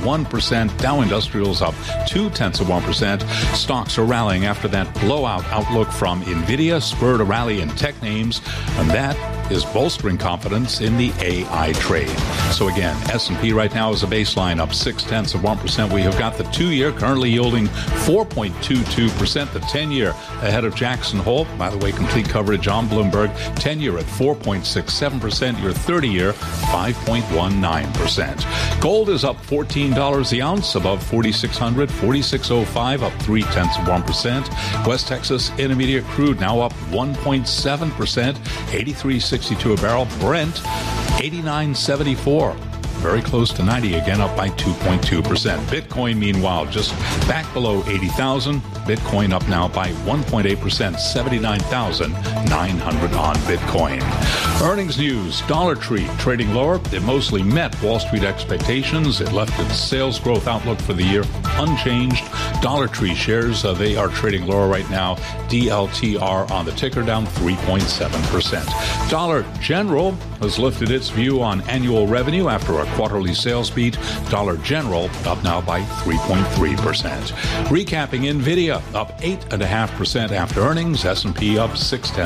1%. Dow Industrials up 0.2%. Stocks are rallying after that blowout outlook from NVIDIA spurred a rally in tech names, and that is bolstering confidence in the AI trade. So again, S&P right now is a baseline up 0.6%. We have got the 2-year currently yielding 4.22%, the 10-year ahead of Jackson Hole. By the way, complete coverage on Bloomberg. 10-year at 4.67%, your 30-year 5.19%. Gold is up $14 the ounce, above 4,600, 46.05, up 0.3%. West Texas Intermediate crude now up 1.7%, 83.62 a barrel. Brent 89.74. Very close to 90 again, up by 2.2%. Bitcoin, meanwhile, just back below 80,000. Bitcoin up now by 1.8%, 79,900 on Bitcoin. Earnings news, Dollar Tree trading lower. It mostly met Wall Street expectations. It left its sales growth outlook for the year unchanged. Dollar Tree shares, they are trading lower right now. DLTR on the ticker down 3.7%. Dollar General has lifted its view on annual revenue after a quarterly sales beat. Dollar General up now by 3.3%. Recapping, NVIDIA up 8.5% after earnings. S&P up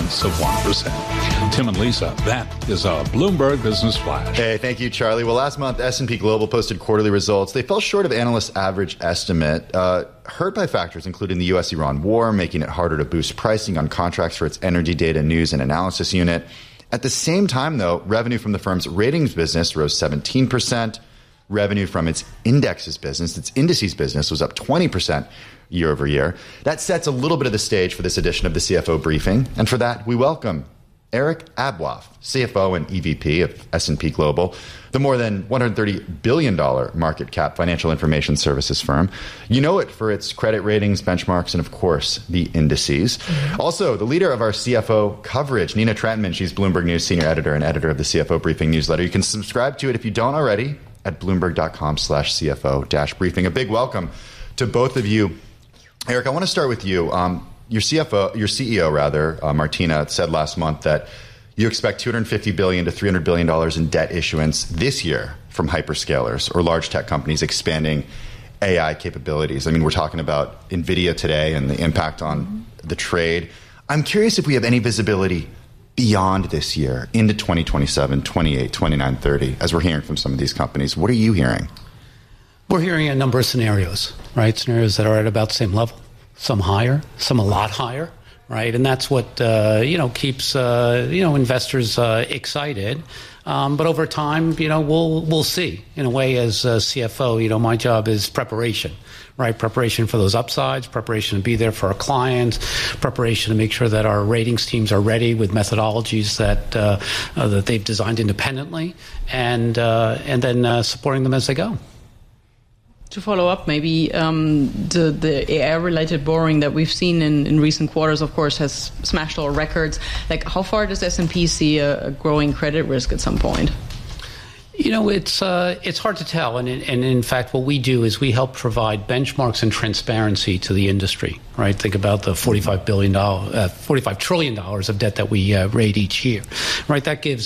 0.6%. Tim and Lisa, that is a Bloomberg Business Flash. Hey, thank you, Charlie. Well, last month, S&P Global posted quarterly results. They fell short of analysts' average estimate, hurt by factors including the U.S.-Iran war, making it harder to boost pricing on contracts for its energy data news and analysis unit. At the same time, though, revenue from the firm's ratings business rose 17%. Revenue from its indices business, was up 20% year over year. That sets a little bit of the stage for this edition of the CFO Briefing. And for that, we welcome Eric Abwoff, CFO and EVP of S&P Global, the more than $130 billion market cap financial information services firm. You know it for its credit ratings, benchmarks, and of course, the indices. Mm-hmm. Also, the leader of our CFO coverage, Nina Trentman. She's Bloomberg News senior editor and editor of the CFO Briefing newsletter. You can subscribe to it if you don't already at bloomberg.com/CFO-briefing. A big welcome to both of you. Eric, I want to start with you. Your CEO, Martina, said last month that you expect $250 billion to $300 billion in debt issuance this year from hyperscalers or large tech companies expanding AI capabilities. I mean, we're talking about NVIDIA today and the impact on the trade. I'm curious if we have any visibility beyond this year into 2027, 28, 29, 30, as we're hearing from some of these companies. What are you hearing? We're hearing a number of scenarios, right? Scenarios that are at about the same level. Some higher, some a lot higher, right? And that's what, keeps, investors excited. But over time, we'll see. In a way, as CFO, my job is preparation, right? Preparation for those upsides, preparation to be there for our clients, preparation to make sure that our ratings teams are ready with methodologies that they've designed independently, and then supporting them as they go. To follow up, maybe the AI-related borrowing that we've seen in recent quarters, of course, has smashed all records. Like, how far does S&P see a growing credit risk at some point? It's hard to tell, and in fact, what we do is we help provide benchmarks and transparency to the industry. Right? Think about the $45 trillion of debt that we rate each year. Right? That gives